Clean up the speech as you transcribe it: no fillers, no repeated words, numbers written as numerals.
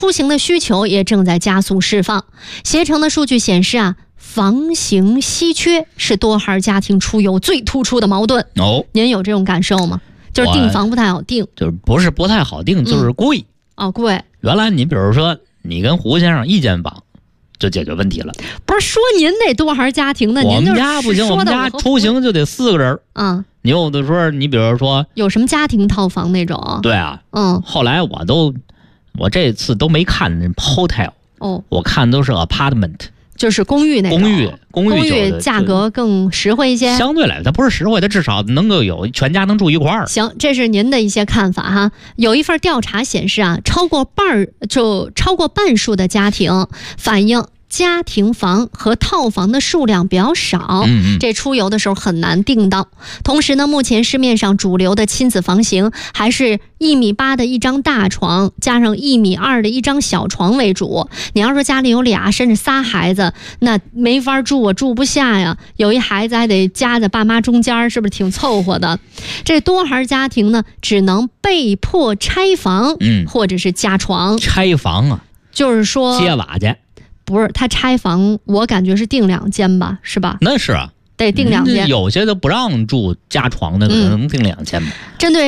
出行的需求也正在加速释放。携程的数据显示啊，房型稀缺是多孩家庭出游最突出的矛盾。您有这种感受吗？就是订房不太好订， 就是不是不太好订，就是贵。 贵。 原来你比如说你跟胡先生一间房就解决问题了。 不是说您得多孩家庭的， 我们家不行，我们家出行就得4个人。你有的时候你比如说有什么家庭套房那种？ 对啊，后来我这次都没看那 hotel，我看都是 apartment， 就是公寓那种。公寓价格更实惠一些。相对来，它不是实惠，它至少能够有全家能住一块儿。行，这是您的一些看法哈。有一份调查显示啊，超过半数的家庭反映家庭房和套房的数量比较少，这出游的时候很难订到。同时呢，目前市面上主流的亲子房型还是1.8米的一张大床加上1.2米的一张小床为主。你要说家里有2甚至3孩子，那没法住啊，住不下呀。有一孩子还得夹在爸妈中间，是不是挺凑合的？这多孩家庭呢，只能被迫拆房，或者是加床。拆房啊，就是说接瓦去。不是，他拆房，我感觉是订2间吧，是吧？那是啊，得订2间。有些都不让住加床的，可能订2间吧。针对